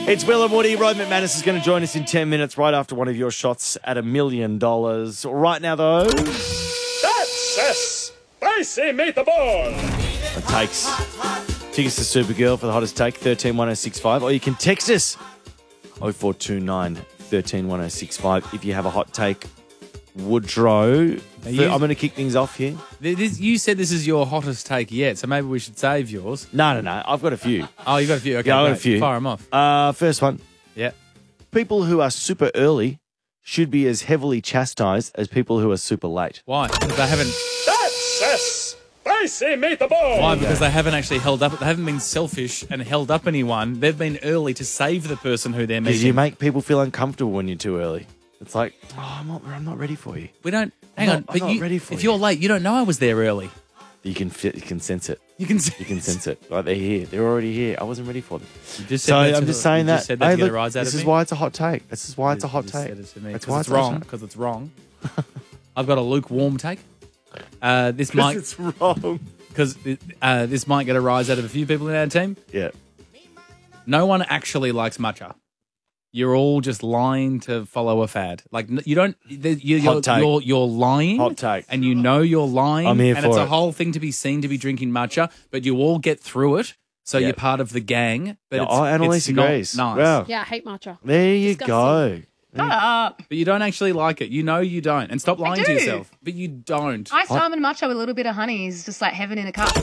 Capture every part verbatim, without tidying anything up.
It's Will and Woody. Rod McManus is going to join us in ten minutes right after one of your shots at a million dollars. Right now, though... That's a spicy meatball. It takes tickets to Supergirl for the hottest take, one three one oh six five. Or you can text us, oh four two nine, one three one oh six five, if you have a hot take. Woodrow, you- I'm going to kick things off here. This, you said this is your hottest take yet, so maybe we should save yours. No, no, no. I've got a few. Oh, you got a few. Okay, Yeah, I've got a great. few. Fire them off. Uh, first one. Yeah. People who are super early should be as heavily chastised as people who are super late. Why? Because they haven't. That's a spicy meatball. Why? Because they haven't actually held up. They haven't been selfish and held up anyone. They've been early to save the person who they're Because meeting. you make people feel uncomfortable when you're too early. It's like, oh, I'm not, I'm not ready for you. We don't. Hang I'm on. not- I'm but not you, ready for if you. you're late, you don't know I was there early. You can fit, you can sense it. You can. You can sense it. Like they're here. They're already here. I wasn't ready for them. You just So said that I'm to- just saying you that. Just said that Hey, to get look, a rise out this of is me. why it's a hot take. This is why it's a You hot just take. said it to me. That's 'Cause why it's it's a hot wrong. take. Because it's wrong. I've got a lukewarm take. Uh, this Because might it's wrong. because uh, this might get a rise out of a few people in our team. Yeah. No one actually likes matcha. You're all just lying to follow a fad. Like n- you don't. the- you- You're, Hot take. you're you're lying. Hot take. And you know you're lying. I'm here and for it's a it. whole thing to be seen to be drinking matcha, but you all get through it. So Yeah. you're part of the gang. But Yeah, it's, oh, Annalise it's not agrees. nice. Wow. Yeah, I hate matcha. There you Disgusting. go. But you don't actually like it. You know you don't. And stop lying to do. yourself. But you don't. Iced almond matcha with a little bit of honey is just like heaven in a cup.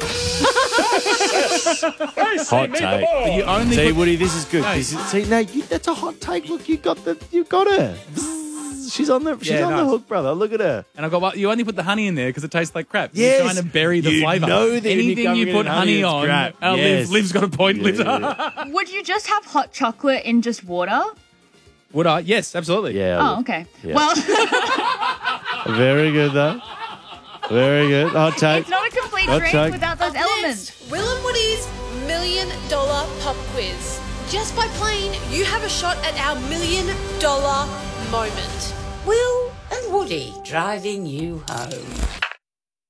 Spicy Hot take. meatball. But you only See, put- Woody, this is good. No. This is, see, no, you, that's a hot take. Look, you got the, you got her. Bzzz. She's on the, she's Yeah, on the nice. hook, brother. Look at her. And I've got well, you only put the honey in there because it tastes like crap. Yes. You're trying to bury the You flavour. know that when you're Anything covering you it put in honey, honey, it's on, crap. uh, Yes. Liv, Liv's got a point. Liv's Would you just have hot chocolate in just water? Would I? Yes, absolutely. Yeah. Oh, okay. Yeah. Well, Very good, though. Very good. Hot take. it's not a complete Hot drink take. without those Up elements. next, Will and Woody's Million Dollar Pop Quiz. Just by playing, you have a shot at our million dollar moment. Will and Woody driving you home.